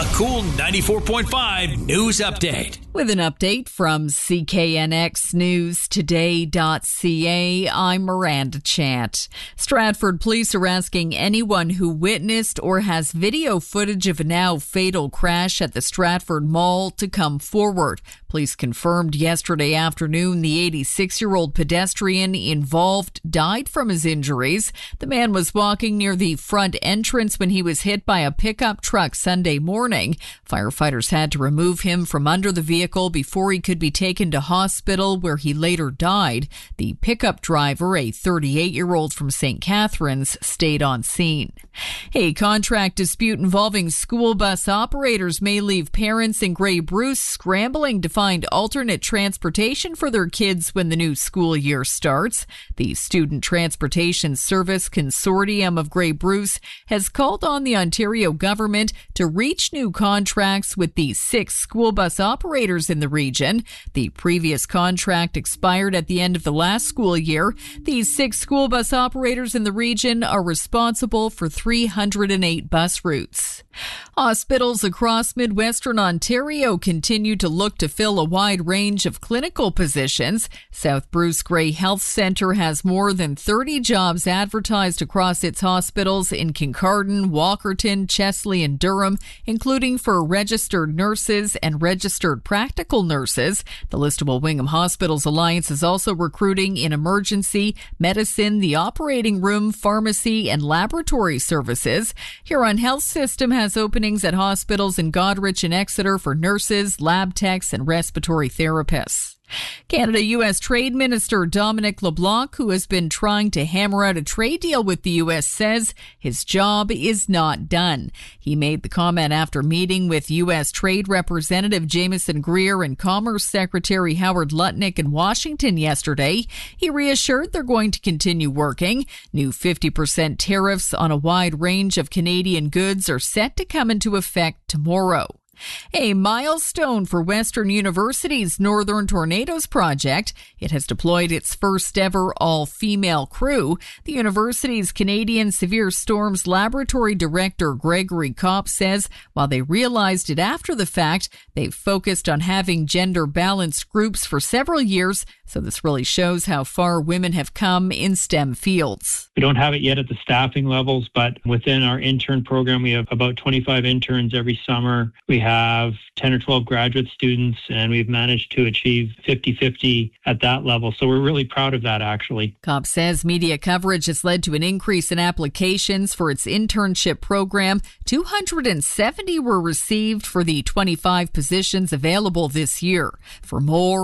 A cool 94.5 news update. With an update from CKNXNewsToday.ca, I'm Miranda Chant. Stratford police are asking anyone who witnessed or has video footage of a now fatal crash at the Stratford Mall to come forward. Police confirmed yesterday afternoon the 86-year-old pedestrian involved died from his injuries. The man was walking near the front entrance when he was hit by a pickup truck Sunday morning. Firefighters had to remove him from under the vehicle before he could be taken to hospital, where he later died. The pickup driver, a 38-year-old from St. Catharines, stayed on scene. A contract dispute involving school bus operators may leave parents in Grey Bruce scrambling to find alternate transportation for their kids when the new school year starts. The Student Transportation Service Consortium of Grey Bruce has called on the Ontario government to reach new contracts with the 6 school bus operators in the region. The previous contract expired at the end of the last school year. These 6 school bus operators in the region are responsible for 308 bus routes. Hospitals across Midwestern Ontario continue to look to fill a wide range of clinical positions. South Bruce Grey Health Centre has more than 30 jobs advertised across its hospitals in Kincardine, Walkerton, Chesley and Durham, including for registered nurses and registered practical nurses. The Listowel Wingham Hospitals Alliance is also recruiting in emergency, medicine, the operating room, pharmacy and laboratory services. Huron Health System has openings at hospitals in Goderich and Exeter for nurses, lab techs and respiratory therapists. Canada-U.S. Trade Minister Dominic LeBlanc, who has been trying to hammer out a trade deal with the U.S., says his job is not done. He made the comment after meeting with U.S. Trade Representative Jameson Greer and Commerce Secretary Howard Lutnick in Washington yesterday. He reassured they're going to continue working. New 50% tariffs on a wide range of Canadian goods are set to come into effect tomorrow. A milestone for Western University's Northern Tornadoes project. It has deployed its first ever all-female crew. The university's Canadian Severe Storms Laboratory Director Gregory Kopp says while they realized it after the fact, they've focused on having gender-balanced groups for several years, so this really shows how far women have come in STEM fields. We don't have it yet at the staffing levels, but within our intern program, we have about 25 interns every summer. We have 10 or 12 graduate students, and we've managed to achieve 50-50 at that level. So we're really proud of that, actually. Kopp says media coverage has led to an increase in applications for its internship program. 270 were received for the 25 positions available this year. For more